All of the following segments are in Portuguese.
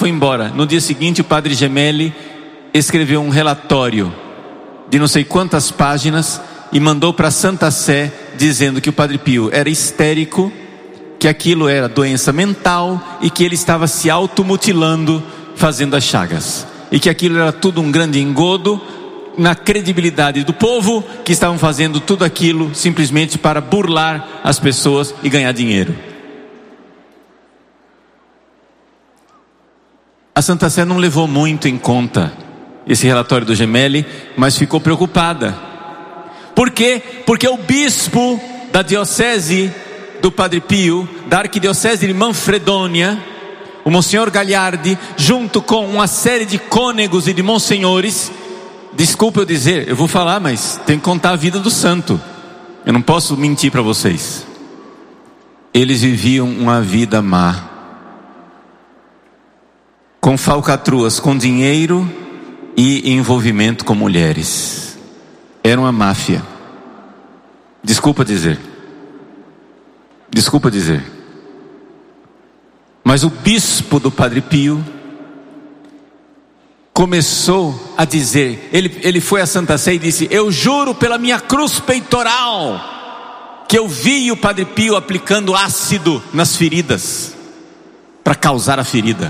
foi embora. No dia seguinte, o padre Gemelli escreveu um relatório de não sei quantas páginas e mandou para a Santa Sé, dizendo que o Padre Pio era histérico, que aquilo era doença mental e que ele estava se automutilando fazendo as chagas, e que aquilo era tudo um grande engodo na credibilidade do povo, que estavam fazendo tudo aquilo simplesmente para burlar as pessoas e ganhar dinheiro. A Santa Sé não levou muito em conta esse relatório do Gemelli, mas ficou preocupada. Por quê? Porque o bispo da diocese do Padre Pio, da arquidiocese de Manfredonia, o Monsenhor Gagliardi, junto com uma série de cônegos e de monsenhores, desculpa eu dizer, eu vou falar, mas tem que contar a vida do santo, eu não posso mentir para vocês. Eles viviam uma vida má, com falcatruas, com dinheiro e envolvimento com mulheres. Era uma máfia. Desculpa dizer. Mas o bispo do Padre Pio começou a dizer, ele foi a Santa Sé e disse: eu juro pela minha cruz peitoral que eu vi o Padre Pio aplicando ácido nas feridas para causar a ferida.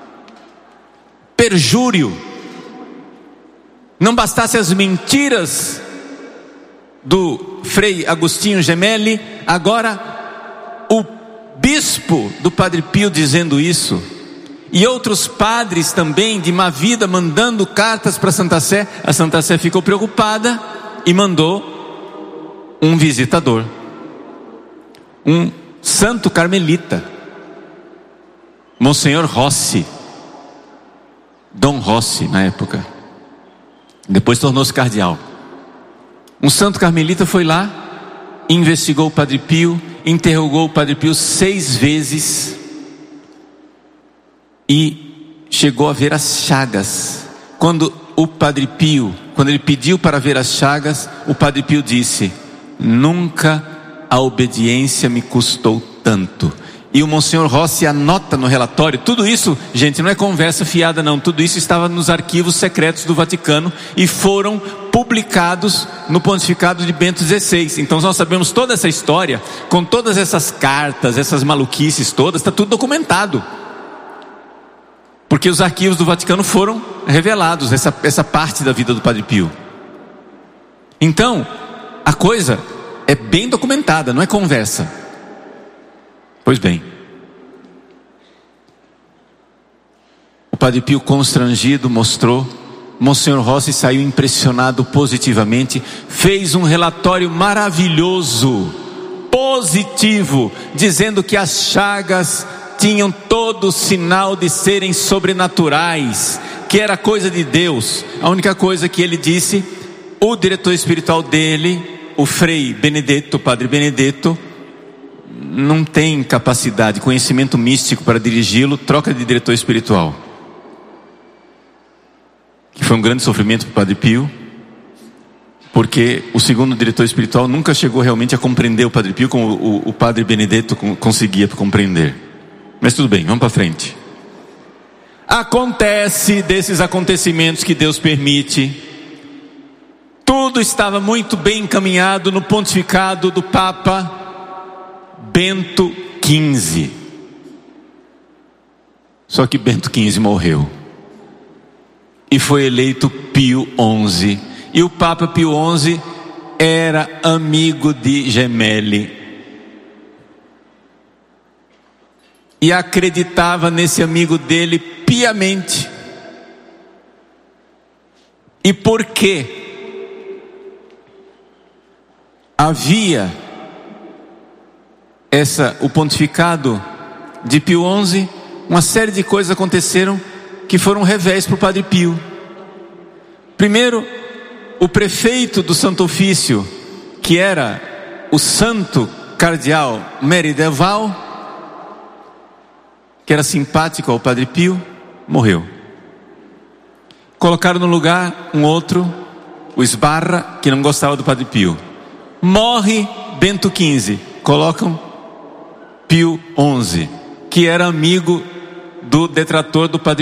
Perjúrio. Não bastasse as mentiras do Frei Agostinho Gemelli, agora o bispo do Padre Pio dizendo isso, e outros padres também de má vida mandando cartas para Santa Sé. A Santa Sé ficou preocupada e mandou um visitador, um santo carmelita, Monsenhor Rossi, Dom Rossi na época, depois tornou-se cardeal. Um santo carmelita foi lá, investigou o Padre Pio, interrogou o Padre Pio 6 vezes e chegou a ver as chagas. Quando ele pediu para ver as chagas, o Padre Pio disse: nunca a obediência me custou tanto. E o Monsenhor Rossi anota no relatório, tudo isso, gente, não é conversa fiada não, tudo isso estava nos arquivos secretos do Vaticano e foram publicados no pontificado de Bento XVI. Então nós sabemos toda essa história, com todas essas cartas, essas maluquices todas, está tudo documentado, porque os arquivos do Vaticano foram revelados, essa parte da vida do Padre Pio. Então a coisa é bem documentada, não é conversa. Pois bem, o Padre Pio, constrangido, mostrou. Monsenhor Rossi saiu impressionado positivamente, fez um relatório maravilhoso, positivo, dizendo que as chagas tinham todo o sinal de serem sobrenaturais, que era coisa de Deus. A única coisa que ele disse, o diretor espiritual dele, o Frei Benedetto, o Padre Benedetto, não tem capacidade, conhecimento místico para dirigi-lo, troca de diretor espiritual. Que foi um grande sofrimento para o Padre Pio, porque o segundo diretor espiritual nunca chegou realmente a compreender o Padre Pio como o Padre Benedetto conseguia compreender. Mas tudo bem, vamos para frente. Acontece desses acontecimentos que Deus permite. Tudo estava muito bem encaminhado no pontificado do Papa Bento XV. Só que Bento XV morreu e foi eleito Pio XI. E o Papa Pio XI era amigo de Gemelli e acreditava nesse amigo dele piamente. E por quê? Havia o pontificado de Pio XI, uma série de coisas aconteceram que foram um revés para o Padre Pio. Primeiro, o prefeito do Santo Ofício, que era o santo cardeal Merideval, que era simpático ao Padre Pio, morreu. Colocaram no lugar um outro, o Sbarra, que não gostava do Padre Pio. Morre Bento XV, colocam Pio XI, que era amigo do detrator do Padre